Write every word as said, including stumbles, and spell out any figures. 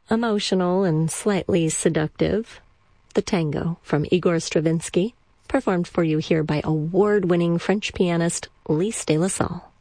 emotional and slightly seductive, the Tango from Igor Stravinsky, performed for you here by award-winning French pianist Lise de la Salle.